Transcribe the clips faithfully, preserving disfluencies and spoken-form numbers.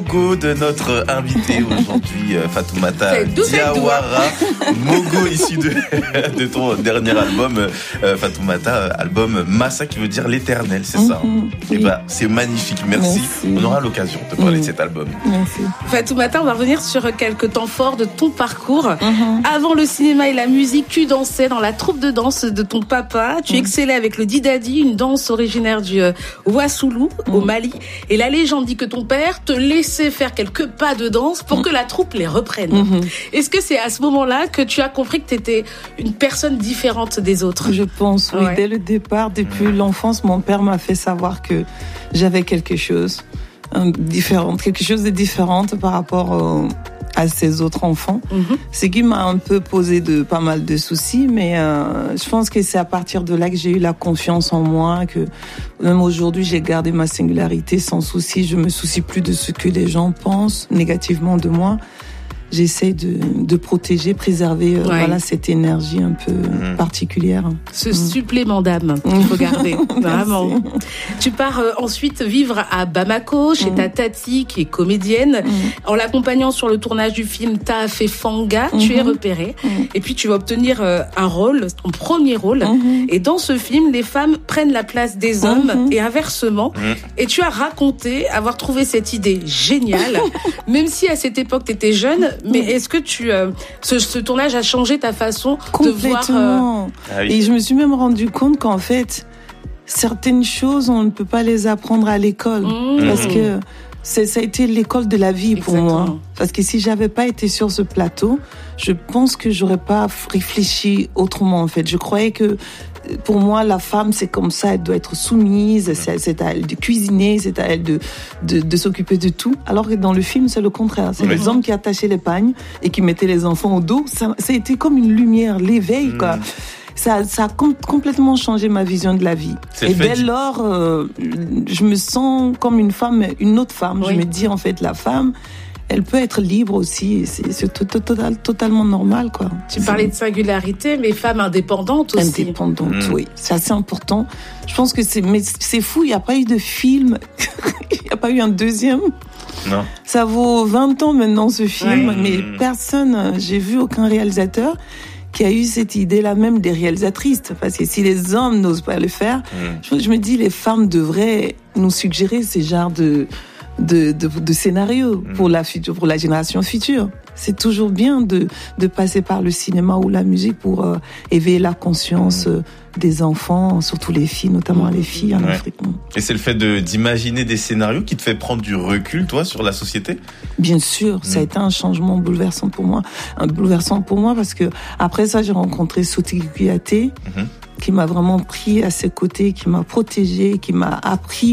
Mogo de notre invité aujourd'hui, Fatoumata Diawara. Mogo issu de, de ton dernier album, euh, Fatoumata, album Massa qui veut dire l'éternel, c'est ça. Mm-hmm. Et bah, c'est magnifique, merci. merci. On aura l'occasion de parler mm-hmm. de cet album. Merci. Fatoumata, on va revenir sur quelques temps forts de ton parcours. Mm-hmm. Avant le cinéma et la musique, tu dansais dans la troupe de danse de ton papa. Tu mm-hmm. excellais avec le Didadi, une danse originaire du euh, Ouassoulou, mm-hmm. au Mali. Et la légende dit que ton père te laissait faire quelques pas de danse pour mm-hmm. que la troupe les reprenne. Mm-hmm. Est-ce que c'est à ce moment-là que tu as compris que tu étais une personne différente des autres? Je pense, oui. Ouais. Dès le départ, depuis mmh. l'enfance, mon père m'a fait savoir que j'avais quelque chose euh, différent, quelque chose de différent par rapport au, à ses autres enfants. Mmh. Ce qui m'a un peu posé de pas mal de soucis, mais euh, je pense que c'est à partir de là que j'ai eu la confiance en moi, que même aujourd'hui j'ai gardé ma singularité sans souci. Je me soucie plus de ce que les gens pensent négativement de moi. J'essaie de, de protéger, préserver euh, ouais. voilà, cette énergie un peu mmh. particulière. Ce mmh. supplément d'âme qu'il faut garder, vraiment. Tu pars euh, ensuite vivre à Bamako, chez mmh. ta tati, qui est comédienne. Mmh. En l'accompagnant sur le tournage du film Taafé Fanga, mmh. tu es repérée. Mmh. Et puis tu vas obtenir euh, un rôle, ton premier rôle. Mmh. Et dans ce film, les femmes prennent la place des hommes mmh. et inversement. Mmh. Et tu as raconté avoir trouvé cette idée géniale, même si à cette époque tu étais jeune. Mais est-ce que tu euh, ce, ce tournage a changé ta façon de voir euh... ah oui. Et je me suis même rendu compte qu'en fait certaines choses on ne peut pas les apprendre à l'école mmh. parce que c'est, ça a été l'école de la vie pour Exactement. moi. Parce que si j'avais pas été sur ce plateau, je pense que j'aurais pas réfléchi autrement en fait. Je croyais que pour moi, la femme, c'est comme ça, elle doit être soumise, c'est, c'est à elle de cuisiner, c'est à elle de, de, de s'occuper de tout. Alors que dans le film, c'est le contraire. C'est oui. les hommes qui attachaient les pagnes et qui mettaient les enfants au dos. Ça, ça a été comme une lumière, l'éveil, mmh. quoi. Ça, ça a com- complètement changé ma vision de la vie. C'est et dès lors, euh, je me sens comme une femme, une autre femme. Oui. Je me dis, en fait, la femme, elle peut être libre aussi, c'est, c'est total, totalement normal, quoi. Tu parlais de singularité, mais femme indépendante aussi. Indépendante, mmh. oui. C'est assez important. Je pense que c'est, mais c'est fou, il n'y a pas eu de film, il n'y a pas eu un deuxième. Non. Ça vaut vingt ans maintenant, ce film, ouais. mais personne, j'ai vu aucun réalisateur qui a eu cette idée-là, même des réalisatrices. Parce que si les hommes n'osent pas le faire, mmh. je, je me dis, les femmes devraient nous suggérer ces genres de, De, de, de scénarios pour la future, pour la génération future. C'est toujours bien de, de passer par le cinéma ou la musique pour euh, éveiller la conscience euh, des enfants, surtout les filles, notamment les filles en ouais. Afrique. Et c'est le fait de, d'imaginer des scénarios qui te fait prendre du recul, toi, sur la société? Bien sûr, mmh. ça a été un changement bouleversant pour moi. Un bouleversant pour moi parce que après ça, j'ai rencontré Soti Kouyaté, mmh. qui m'a vraiment pris à ses côtés, qui m'a protégée, qui m'a appris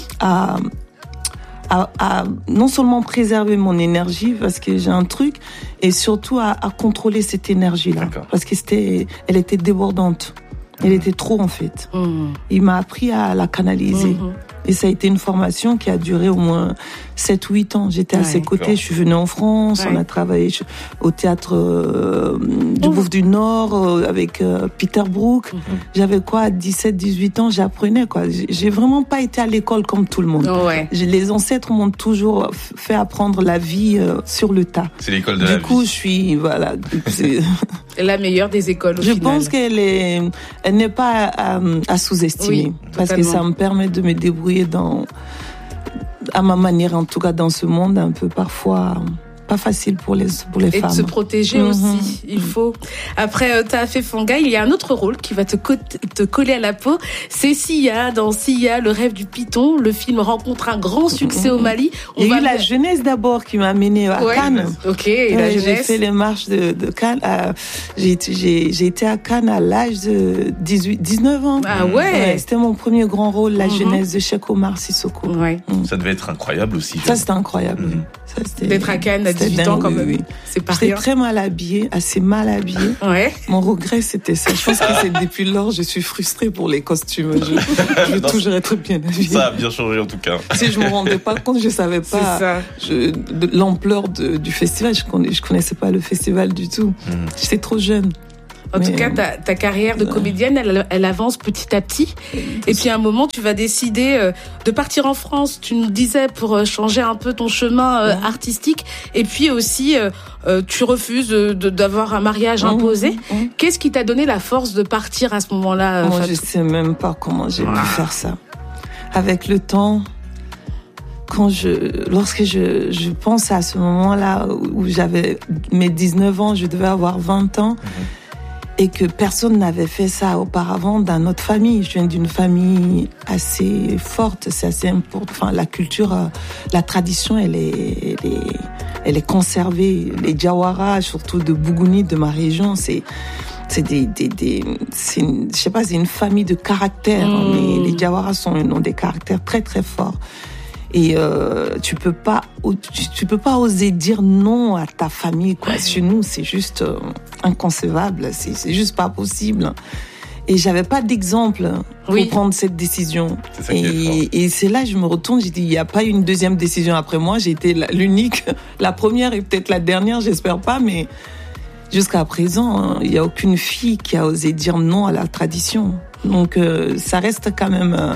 à À, à non seulement préserver mon énergie parce que j'ai un truc et surtout à, à contrôler cette énergie là D'accord. parce que c'était elle était débordante elle mmh. était trop en fait mmh. il m'a appris à la canaliser mmh. et ça a été une formation qui a duré au moins sept ou huit ans. J'étais ouais, à ses côtés, d'accord. je suis venue en France, ouais. on a travaillé au théâtre euh, du Bouffe du Nord euh, avec euh, Peter Brook. Mm-hmm. J'avais quoi, dix-sept, dix-huit ans, j'apprenais quoi. J'ai vraiment pas été à l'école comme tout le monde. Oh ouais. Les ancêtres m'ont toujours fait apprendre la vie euh, sur le tas. C'est l'école de du la coup, vie. je suis voilà. C'est la meilleure des écoles. Au je final. pense qu'elle est, elle n'est pas à, à sous-estimer oui, parce que ça me permet de me débrouiller dans à ma manière, en tout cas dans ce monde un peu parfois pas facile pour les pour les et femmes. Et de se protéger mm-hmm. aussi, il faut. Après euh, Taafé Fanga, il y a un autre rôle qui va te co- te coller à la peau, c'est Sia dans Sia, le rêve du python. Le film rencontre un grand succès mm-hmm. au Mali. On il y a va eu la jeunesse d'abord qui m'a amenée à ouais. Cannes. Ok, et la euh, jeunesse. J'ai fait les marches de, de Cannes. Euh, j'ai, j'ai, j'ai été à Cannes à l'âge de dix-huit, dix-neuf ans. Ah ouais. ouais c'était mon premier grand rôle, la mm-hmm. jeunesse de Cheikh Omar Sissoko. Ouais. Mm. Ça devait être incroyable aussi. Ça c'était incroyable. Mm-hmm. Ça, c'était... D'être à Cannes à dix-huit ans quand même. Oui, oui. C'est pas J'étais rien. très mal habillée, assez mal habillée. Ouais. Mon regret, c'était ça. Je pense que c'est depuis lors, je suis frustrée pour les costumes. Je, je veux non, toujours être bien habillée. Ça a bien changé en tout cas. Si je me rendais pas compte, je savais pas je, de l'ampleur de, du festival. Je connaissais, je connaissais pas le festival du tout. Mmh. J'étais trop jeune. En Mais tout cas, ta, ta carrière de comédienne, elle, elle avance petit à petit. Et puis à un moment, tu vas décider de partir en France. Tu nous disais pour changer un peu ton chemin ouais. artistique. Et puis aussi, tu refuses de, d'avoir un mariage imposé. Mmh, mmh. Qu'est-ce qui t'a donné la force de partir à ce moment-là? Moi, je sais même pas comment j'ai pu faire ça. Avec le temps, quand je, lorsque je, je pense à ce moment-là où j'avais mes dix-neuf ans, je devais avoir vingt ans, mmh. et que personne n'avait fait ça auparavant dans notre famille. Je viens d'une famille assez forte, c'est assez important. Enfin, la culture, la tradition, elle est, elle est, elle est conservée. Les Jawara, surtout de Bougouni, de ma région, c'est, c'est des, des, des, c'est une, je sais pas, c'est une famille de caractères. Mmh. Les, les Jawara sont, ont des caractères très très forts. Et euh, tu peux pas, tu, tu peux pas oser dire non à ta famille, quoi. Chez nous, c'est juste euh, inconcevable. C'est, c'est juste pas possible. Et j'avais pas d'exemple pour oui. prendre cette décision. C'est ça et, qui est fort. et c'est là, je me retourne, j'ai dit, il y a pas une deuxième décision après moi. J'ai été l'unique, la première et peut-être la dernière, j'espère pas, mais jusqu'à présent, il hein, y a aucune fille qui a osé dire non à la tradition. Donc, euh, ça reste quand même. Euh,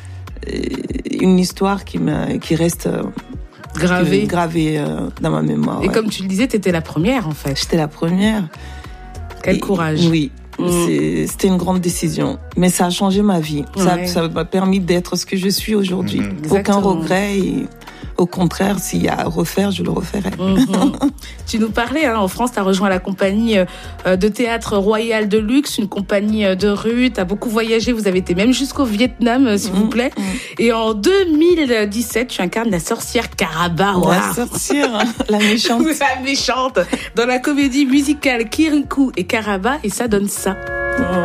une histoire qui me, qui reste gravée, gravée euh, dans ma mémoire. Et ouais. comme tu le disais, t'étais la première en fait. J'étais la première. Quel Et, courage. Oui, mmh. c'est, c'était une grande décision, mais ça a changé ma vie. Ouais. Ça, ça m'a permis d'être ce que je suis aujourd'hui. Mmh. Aucun regret. Et, au contraire, s'il y a à refaire, je le referai. Mmh. Tu nous parlais, hein, en France, tu as rejoint la compagnie euh, de théâtre Royal de Luxe, une compagnie euh, de rue. Tu as beaucoup voyagé, vous avez été même jusqu'au Vietnam, euh, s'il mmh. vous plaît. Mmh. Et en deux mille dix-sept, tu incarnes la sorcière Karaba. Wow. La sorcière, hein, la méchante. La méchante, dans la comédie musicale Kirikou et Karaba, et ça donne ça. Mmh.